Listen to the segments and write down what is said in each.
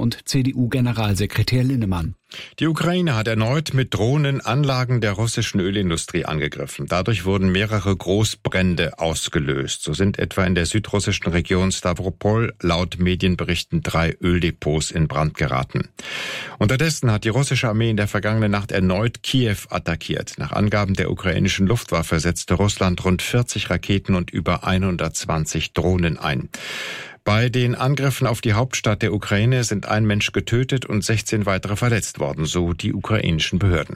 und CDU-Generalsekretär Linnemann. Die Ukraine hat erneut mit Drohnen Anlagen der russischen Ölindustrie angegriffen. Dadurch wurden mehrere Großbrände ausgelöst. So sind etwa in der südrussischen Region Stavropol laut Medienberichten 3 Öldepots in Brand geraten. Unterdessen hat die russische Armee in der vergangenen Nacht erneut Kiew attackiert. Nach Angaben der ukrainischen Luftwaffe setzte Russland rund 40 Raketen und über 120 Drohnen ein. Bei den Angriffen auf die Hauptstadt der Ukraine sind ein Mensch getötet und 16 weitere verletzt worden, so die ukrainischen Behörden.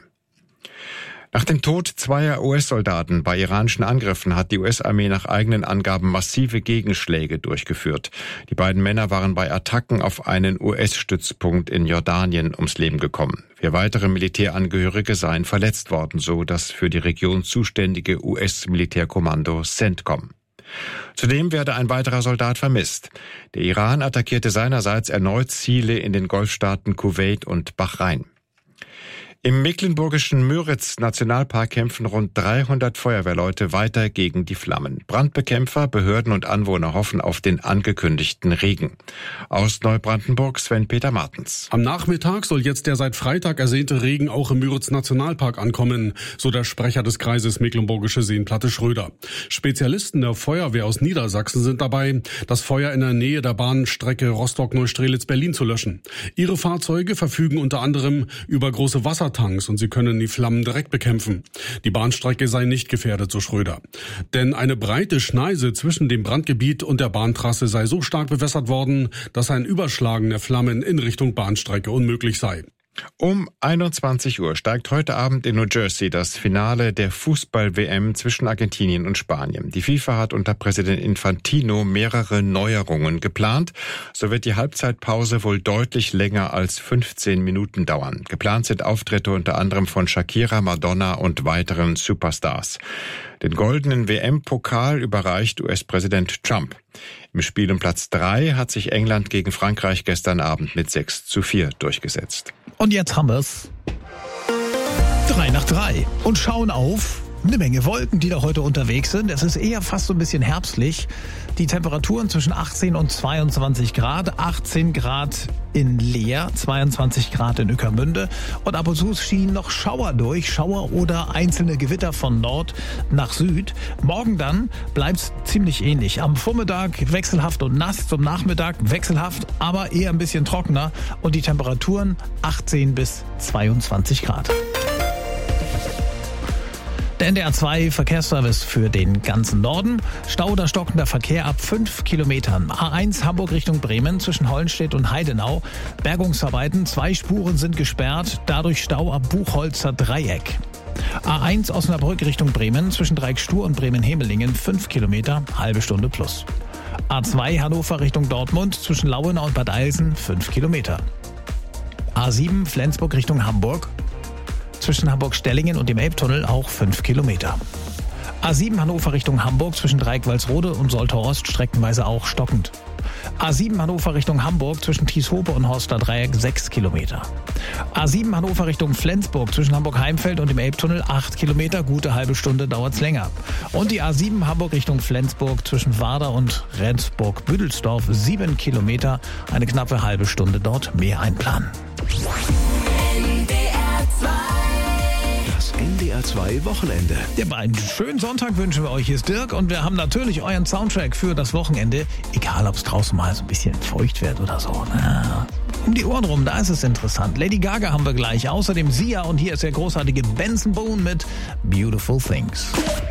Nach dem Tod 2 US-Soldaten bei iranischen Angriffen hat die US-Armee nach eigenen Angaben massive Gegenschläge durchgeführt. Die beiden Männer waren bei Attacken auf einen US-Stützpunkt in Jordanien ums Leben gekommen. 4 weitere Militärangehörige seien verletzt worden, so das für die Region zuständige US-Militärkommando CENTCOM. Zudem werde ein weiterer Soldat vermisst. Der Iran attackierte seinerseits erneut Ziele in den Golfstaaten Kuwait und Bahrain. Im mecklenburgischen Müritz-Nationalpark kämpfen rund 300 Feuerwehrleute weiter gegen die Flammen. Brandbekämpfer, Behörden und Anwohner hoffen auf den angekündigten Regen. Aus Neubrandenburg Sven-Peter Martens. Am Nachmittag soll jetzt der seit Freitag ersehnte Regen auch im Müritz-Nationalpark ankommen, so der Sprecher des Kreises Mecklenburgische Seenplatte Schröder. Spezialisten der Feuerwehr aus Niedersachsen sind dabei, das Feuer in der Nähe der Bahnstrecke Rostock-Neustrelitz-Berlin zu löschen. Ihre Fahrzeuge verfügen unter anderem über große Wassertanks und sie können die Flammen direkt bekämpfen. Die Bahnstrecke sei nicht gefährdet, so Schröder. Denn eine breite Schneise zwischen dem Brandgebiet und der Bahntrasse sei so stark bewässert worden, dass ein Überschlagen der Flammen in Richtung Bahnstrecke unmöglich sei. Um 21 Uhr steigt heute Abend in New Jersey das Finale der Fußball-WM zwischen Argentinien und Spanien. Die FIFA hat unter Präsident Infantino mehrere Neuerungen geplant. So wird die Halbzeitpause wohl deutlich länger als 15 Minuten dauern. Geplant sind Auftritte unter anderem von Shakira, Madonna und weiteren Superstars. Den goldenen WM-Pokal überreicht US-Präsident Trump. Im Spiel um Platz 3 hat sich England gegen Frankreich gestern Abend mit 6:4 durchgesetzt. Und jetzt haben wir's. 3 nach 3 und schauen auf eine Menge Wolken, die da heute unterwegs sind. Es ist eher fast so ein bisschen herbstlich. Die Temperaturen zwischen 18 und 22 Grad. 18 Grad in Leer, 22 Grad in Ueckermünde. Und ab und zu schienen noch Schauer durch. Schauer oder einzelne Gewitter von Nord nach Süd. Morgen dann bleibt's ziemlich ähnlich. Am Vormittag wechselhaft und nass, zum Nachmittag wechselhaft, aber eher ein bisschen trockener. Und die Temperaturen 18 bis 22 Grad. Der NDR 2 Verkehrsservice für den ganzen Norden. Stau oder stockender Verkehr ab 5 Kilometern. A1 Hamburg Richtung Bremen zwischen Hollenstedt und Heidenau. Bergungsarbeiten, 2 Spuren sind gesperrt. Dadurch Stau ab Buchholzer Dreieck. A1 Osnabrück Richtung Bremen zwischen Dreieckstur und Bremen-Hemelingen 5 Kilometer, halbe Stunde plus. A2 Hannover Richtung Dortmund zwischen Lauenau und Bad Eilsen 5 Kilometer. A7 Flensburg Richtung Hamburg. Zwischen Hamburg-Stellingen und dem Elbtunnel auch 5 Kilometer. A7 Hannover Richtung Hamburg zwischen Dreieck-Walsrode und Soltau-Ost streckenweise auch stockend. A7 Hannover Richtung Hamburg zwischen Thieshope und Horster Dreieck 6 Kilometer. A7 Hannover Richtung Flensburg zwischen Hamburg-Heimfeld und dem Elbtunnel 8 Kilometer, gute halbe Stunde dauert's länger. Und die A7 Hamburg Richtung Flensburg zwischen Warder und Rendsburg-Büdelsdorf 7 Kilometer, eine knappe halbe Stunde dort mehr einplanen. NDR 2 Wochenende. Ja, einen schönen Sonntag wünschen wir euch. Hier ist Dirk und wir haben natürlich euren Soundtrack für das Wochenende. Egal, ob es draußen mal so ein bisschen feucht wird oder so. Na, um die Ohren rum, da ist es interessant. Lady Gaga haben wir gleich. Außerdem Sia und hier ist der großartige Benson Boone mit Beautiful Things.